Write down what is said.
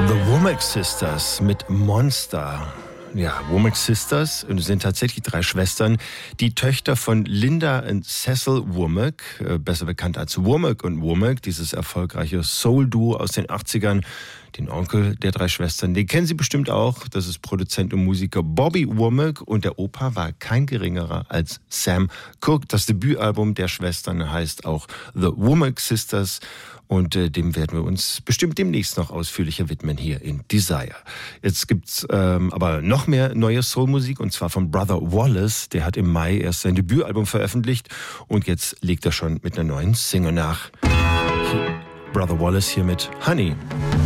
Womack Sisters mit Monster. Ja, Womack Sisters sind tatsächlich 3 Schwestern, die Töchter von Linda und Cecil Womack, besser bekannt als Womack und Womack, dieses erfolgreiche Soul-Duo aus den 80ern. Den Onkel der 3 Schwestern, den kennen Sie bestimmt auch. Das ist Produzent und Musiker Bobby Womack und der Opa war kein geringerer als Sam Cooke. Das Debütalbum der Schwestern heißt auch The Womack Sisters und dem werden wir uns bestimmt demnächst noch ausführlicher widmen hier in Desire. Jetzt gibt's aber noch mehr neue Soulmusik und zwar von Brother Wallace. Der hat im Mai erst sein Debütalbum veröffentlicht und jetzt legt er schon mit einer neuen Single nach. Brother Wallace hier mit Honey.